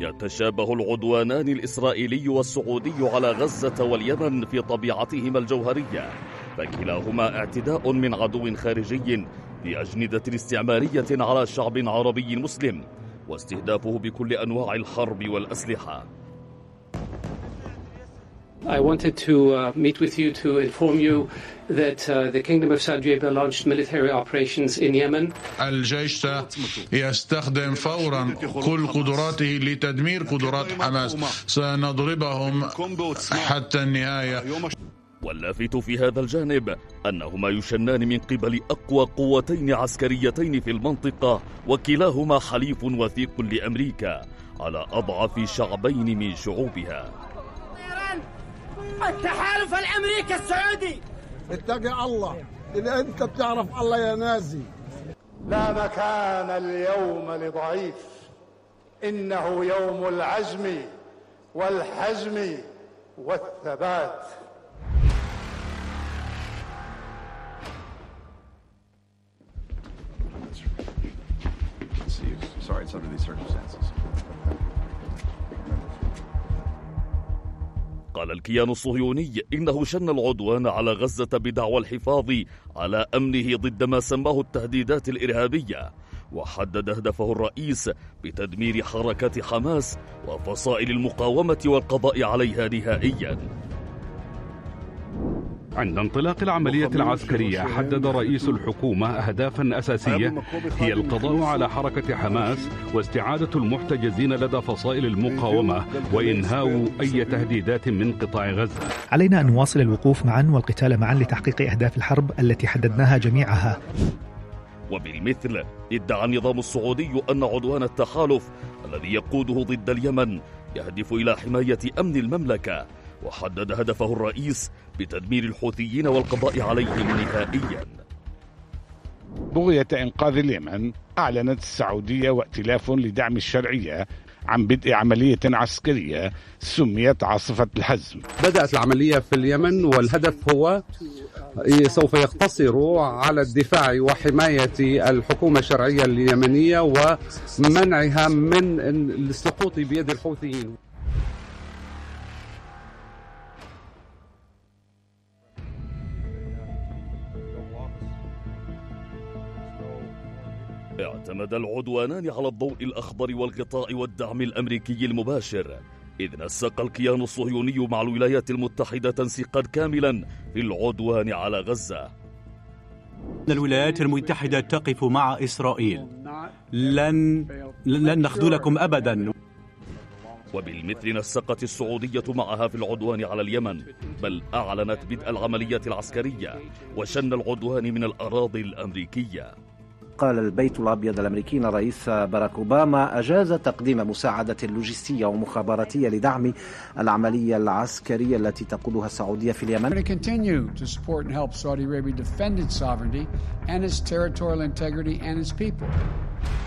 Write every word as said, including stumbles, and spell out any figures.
يتشابه العدوانان الإسرائيلي والسعودي على غزة واليمن في طبيعتهما الجوهرية، فكلاهما اعتداء من عدو خارجي بأجندة استعمارية على شعب عربي مسلم، واستهدافه بكل أنواع الحرب والأسلحة. I wanted to uh, meet with you to inform you that uh, the Kingdom of Saudi Arabia launched military operations in Yemen. الجيش يستخدم فورا كل قدراته لتدمير قدرات حماس، سنضربهم حتى النهاية. واللافت في هذا الجانب أنهما يشنان من قبل أقوى قوتين عسكريتين في المنطقة، وكلاهما حليف وثيق لأمريكا على أضعف شعبين من شعوبها. التحالف الأمريكي السعودي. اتقي الله، إذا أنت بتعرف الله يا نازي. لا مكان اليوم لضعيف، إنه يوم العزم والحزم والثبات. Sorry, it's under these circumstances. قال الكيان الصهيوني إنه شن العدوان على غزة بدعوى الحفاظ على أمنه ضد ما سماه التهديدات الإرهابية، وحدد هدفه الرئيس بتدمير حركة حماس وفصائل المقاومة والقضاء عليها نهائيا. عند انطلاق العملية العسكرية حدد رئيس الحكومة أهدافا أساسية هي القضاء على حركة حماس واستعادة المحتجزين لدى فصائل المقاومة وإنهاء أي تهديدات من قطاع غزة. علينا أن نواصل الوقوف معا والقتال معا لتحقيق أهداف الحرب التي حددناها جميعها. وبالمثل ادعى النظام السعودي أن عدوان التحالف الذي يقوده ضد اليمن يهدف إلى حماية أمن المملكة، وحدد هدفه الرئيس بتدمير الحوثيين والقضاء عليهم نهائيا. بغية إنقاذ اليمن، أعلنت السعودية وائتلاف لدعم الشرعية عن بدء عملية عسكرية سميت عاصفة الحزم. بدأت العملية في اليمن، والهدف هو سوف يقتصر على الدفاع وحماية الحكومة الشرعية اليمنية ومنعها من السقوط بيد الحوثيين. اعتمد العدوانان على الضوء الأخضر والغطاء والدعم الأمريكي المباشر، إذ نسق الكيان الصهيوني مع الولايات المتحدة تنسيقا كاملا في العدوان على غزة. الولايات المتحدة تقف مع إسرائيل، لن لن نخذلكم أبدا. وبالمثل نسقت السعودية معها في العدوان على اليمن، بل أعلنت بدء العملية العسكرية وشن العدوان من الأراضي الأمريكية. قال البيت الأبيض الأمريكي أن الرئيس باراك أوباما أجاز تقديم مساعدة لوجستية ومخابراتية لدعم العملية العسكرية التي تقودها السعودية في اليمن. Saudi Arabia defend its sovereignty and its territorial integrity and its people.